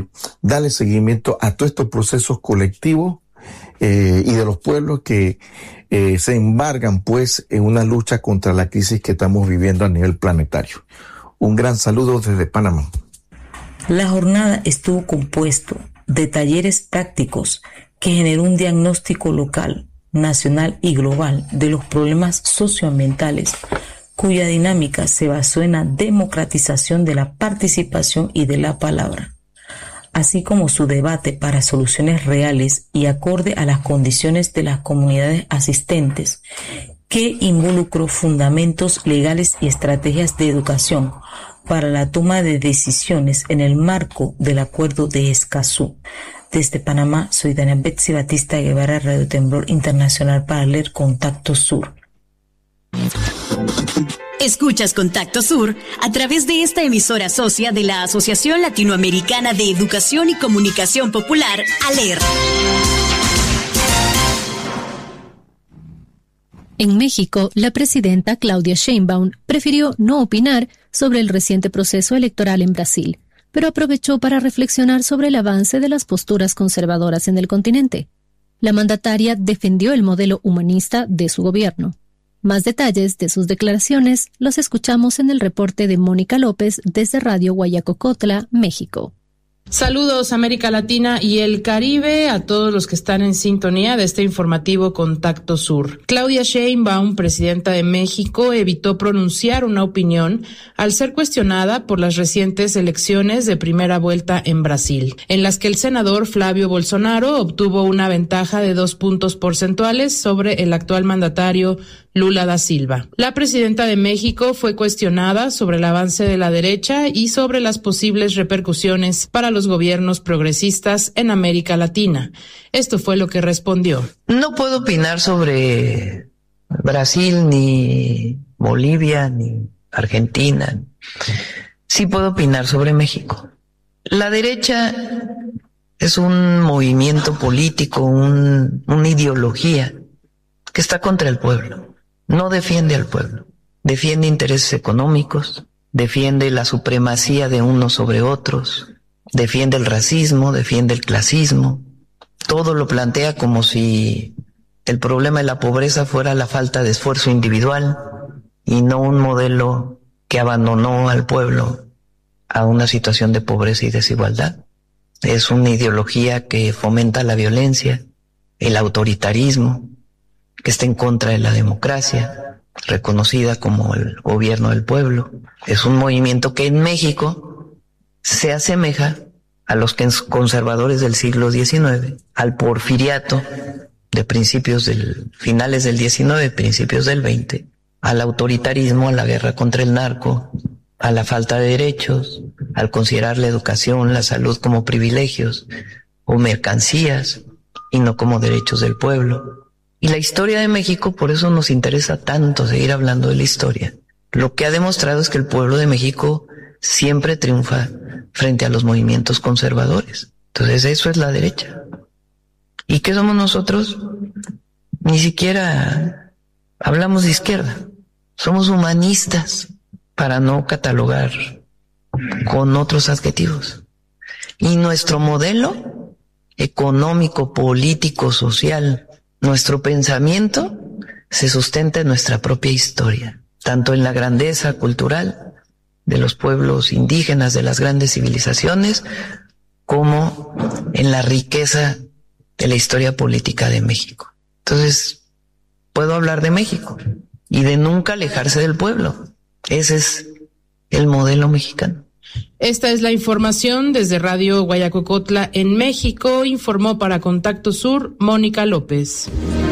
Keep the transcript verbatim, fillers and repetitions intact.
eh, darle seguimiento a todos estos procesos colectivos eh, y de los pueblos que eh, se embargan pues en una lucha contra la crisis que estamos viviendo a nivel planetario. Un gran saludo desde Panamá. La jornada estuvo compuesto de talleres prácticos que generó un diagnóstico local, nacional y global de los problemas socioambientales, cuya dinámica se basó en la democratización de la participación y de la palabra, así como su debate para soluciones reales y acorde a las condiciones de las comunidades asistentes, que involucró fundamentos legales y estrategias de educación para la toma de decisiones en el marco del Acuerdo de Escazú. Desde Panamá, soy Dania Betsy Batista Guevara, Radio Temblor Internacional, para leer Contacto Sur. Escuchas Contacto Sur a través de esta emisora socia de la Asociación Latinoamericana de Educación y Comunicación Popular, ALER. En México, la presidenta Claudia Sheinbaum prefirió no opinar sobre el reciente proceso electoral en Brasil, pero aprovechó para reflexionar sobre el avance de las posturas conservadoras en el continente. La mandataria defendió el modelo humanista de su gobierno. Más detalles de sus declaraciones los escuchamos en el reporte de Mónica López desde Radio Guayacocotla, México. Saludos América Latina y el Caribe, a todos los que están en sintonía de este informativo Contacto Sur. Claudia Sheinbaum, presidenta de México, evitó pronunciar una opinión al ser cuestionada por las recientes elecciones de primera vuelta en Brasil, en las que el senador Flavio Bolsonaro obtuvo una ventaja de dos puntos porcentuales sobre el actual mandatario Lula da Silva. La presidenta de México fue cuestionada sobre el avance de la derecha y sobre las posibles repercusiones para los gobiernos progresistas en América Latina. Esto fue lo que respondió. No puedo opinar sobre Brasil, ni Bolivia, ni Argentina. Sí puedo opinar sobre México. La derecha es un movimiento político, un, una ideología que está contra el pueblo. No defiende al pueblo, defiende intereses económicos, defiende la supremacía de unos sobre otros, defiende el racismo, defiende el clasismo. Todo lo plantea como si el problema de la pobreza fuera la falta de esfuerzo individual y no un modelo que abandonó al pueblo a una situación de pobreza y desigualdad. Es una ideología que fomenta la violencia, el autoritarismo, que está en contra de la democracia, reconocida como el gobierno del pueblo. Es un movimiento que en México se asemeja a los conservadores del siglo diecinueve, al porfiriato de principios del, finales del diecinueve, principios del veinte, al autoritarismo, a la guerra contra el narco, a la falta de derechos, al considerar la educación, la salud como privilegios o mercancías y no como derechos del pueblo. Y la historia de México, por eso nos interesa tanto seguir hablando de la historia. Lo que ha demostrado es que el pueblo de México siempre triunfa frente a los movimientos conservadores. Entonces eso es la derecha. ¿Y qué somos nosotros? Ni siquiera hablamos de izquierda. Somos humanistas, para no catalogar con otros adjetivos. Y nuestro modelo económico, político, social, nuestro pensamiento se sustenta en nuestra propia historia, tanto en la grandeza cultural de los pueblos indígenas de las grandes civilizaciones, como en la riqueza de la historia política de México. Entonces, puedo hablar de México y de nunca alejarse del pueblo. Ese es el modelo mexicano. Esta es la información desde Radio Guayacocotla en México. Informó para Contacto Sur Mónica López.